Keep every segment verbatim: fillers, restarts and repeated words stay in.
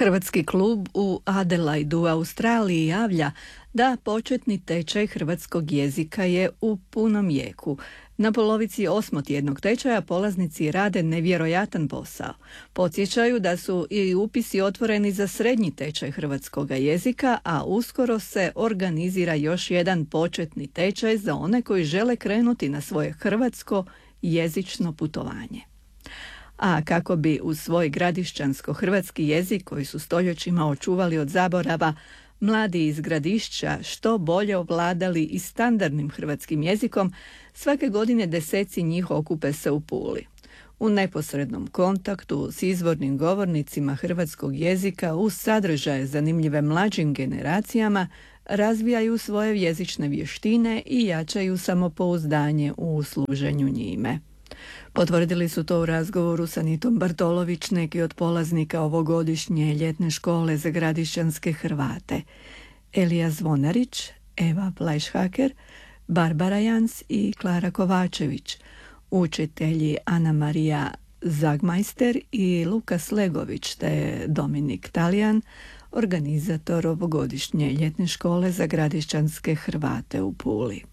Hrvatski klub u Adelaidu u Australiji javlja da početni tečaj hrvatskog jezika je u punom jeku. Na polovici osmotjednog tečaja polaznici rade nevjerojatan posao. Podsjećaju da su i upisi otvoreni za srednji tečaj hrvatskog jezika, a uskoro se organizira još jedan početni tečaj za one koji žele krenuti na svoje hrvatsko jezično putovanje. A kako bi uz svoj gradišćansko-hrvatski jezik koji su stoljećima očuvali od zaborava, mladi iz Gradišća što bolje ovladali i standardnim hrvatskim jezikom, svake godine deseci njih okupe se u Puli. U neposrednom kontaktu s izvornim govornicima hrvatskog jezika uz sadržaje zanimljive mlađim generacijama razvijaju svoje jezične vještine i jačaju samopouzdanje u služenju njime. Potvrdili su to u razgovoru sa Anitom Bartolović neki od polaznika ovogodišnje ljetne škole za gradišćanske Hrvate. Elija Zvonarić, Eva Plajšhaker, Barbara Jans i Klara Kovačević, učitelji Ana Marija Zagmajster i Lukas Legović te Dominik Talijan, organizator ovogodišnje ljetne škole za gradišćanske Hrvate u Puli.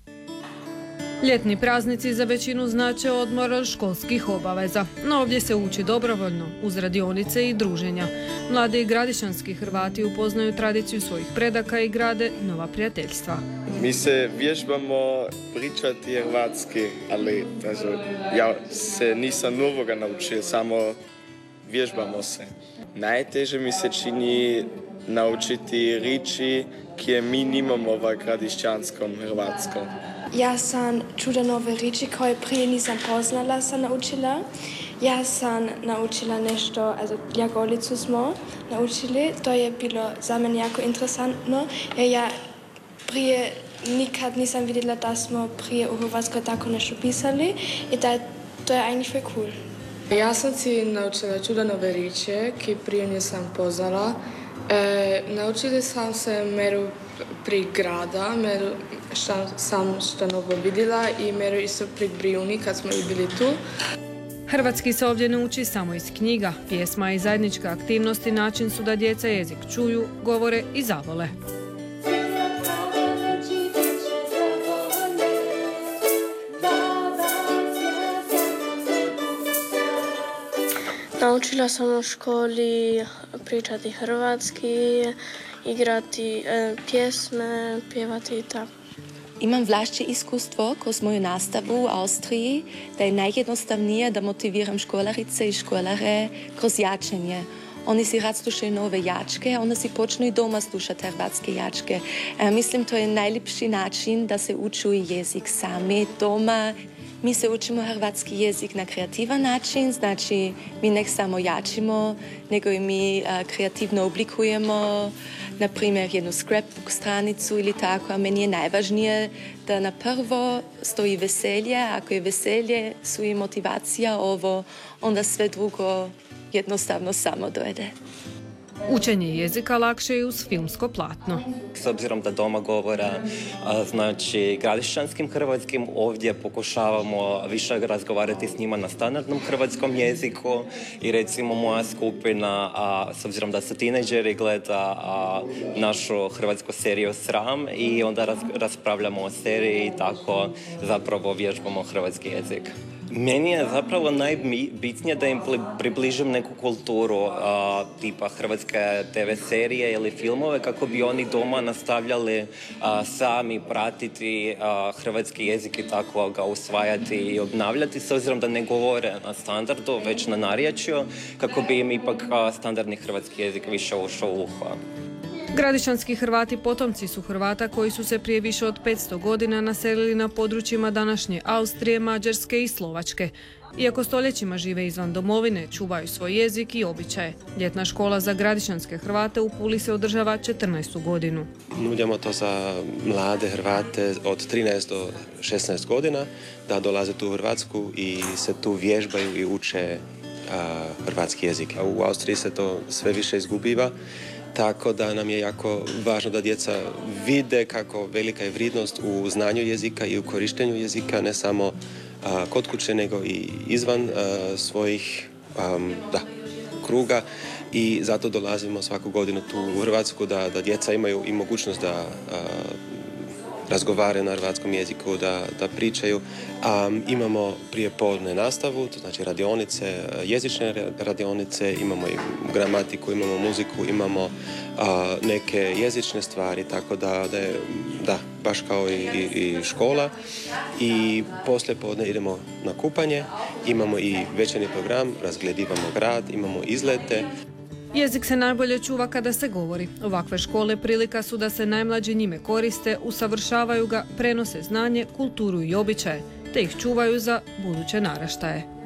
Ljetni praznici za većinu znače odmor od školskih obaveza, no ovdje se uči dobrovoljno, uz radionice i druženja. Mladi gradišćanski Hrvati upoznaju tradiciju svojih predaka i grade nova prijateljstva. Mi se vježbamo pričati hrvatski, ali also, ja se nisam novoga naučio, samo vježbamo se. Najteže mi se čini naučiti riječi koje mi nimamo v gradišćanskom hrvatskom. Ja sam čuda nove riječi koje prije nisam poznala, sam naučila. Ja sam naučila nešto, also glagolicu smo naučili, to je bilo za mene jako interesantno, jer ja prije nikad nisam vidjela da smo prije u Hrvatskoj tako nešto pisali i da to je eigentlich voll cool. Ja sam si naučila čuda nove riječi, koje prije nisam poznala. E, naučili sam se meru pri grada, meru šta sam što novo vidjela i meru isto pri Brijuni kad smo i bili tu. Hrvatski se ovdje ne uči samo iz knjiga. Pjesma i zajednička aktivnosti način su da djeca jezik čuju, govore i zavole. Naučila sam u školi pričati hrvatski, igrati e, pjesme, pjevati i tako. Imam vlastne iskustvo kroz moju nastavu u Austriji, da je najjednostavnije da motiviram školarice i školare kroz jačanje. Oni si rad slušaju nove jačke, onda si počnu i doma slušati hrvatske jačke. E, mislim, to je najljepši način da se uču jezik sami doma. Mi se učimo hrvatski jezik na kreativan način, znači mi ne samo jačimo, nego i mi a, kreativno oblikujemo, na primjer jednu scrapbook stranicu ili tako, a meni je najvažnije da na prvo stoji veselje, ako je veselje, su i motivacija ovo, onda sve drugo jednostavno samo dojde. Učenje jezika lakše je uz filmsko platno. S obzirom da doma govora znači gradišćanskim hrvatskim, ovdje pokušavamo više razgovarati s njima na standardnom hrvatskom jeziku i recimo moja skupina, a, s obzirom da su tinejdžeri, gleda a, našu hrvatsku seriju Sram i onda raz, raspravljamo o seriji i tako zapravo vježbamo hrvatski jezik. Meni je zapravo najbitnije da im približim neku kulturu a, tipa hrvatske te ve serije ili filmove kako bi oni doma nastavljali a, sami pratiti a, hrvatski jezik i tako ga usvajati i obnavljati s obzirom da ne govore na standardu već na narječju kako bi im ipak a, standardni hrvatski jezik više ušao u uho. Gradišćanski Hrvati potomci su Hrvata koji su se prije više od petsto godina naselili na područjima današnje Austrije, Mađarske i Slovačke. Iako stoljećima žive izvan domovine, čuvaju svoj jezik i običaje. Ljetna škola za gradišćanske Hrvate u Puli se održava četrnaestu godinu. Nudimo to za mlade Hrvate od trinaest do šesnaest godina da dolaze tu u Hrvatsku i se tu vježbaju i uče a, hrvatski jezik. A u Austriji se to sve više izgubiva. Tako da nam je jako važno da djeca vide kako velika je vrijednost u znanju jezika i u korištenju jezika, ne samo a, kod kuće, nego i izvan a, svojih um, da, kruga i zato dolazimo svaku godinu tu u Hrvatsku da, da djeca imaju i mogućnost da a, razgovaraju na hrvatskom jeziku, da, da pričaju. A, imamo prijepodne nastavu, to znači radionice, jezične radionice, imamo i gramatiku, imamo muziku, imamo a, neke jezične stvari, tako da, da je da, baš kao i, i, i škola. I poslije podne idemo na kupanje, imamo i večerni program, razgledivamo grad, imamo izlete. Jezik se najbolje čuva kada se govori. Ovakve škole prilika su da se najmlađi njime koriste, usavršavaju ga, prenose znanje, kulturu i običaje, te ih čuvaju za buduće naraštaje.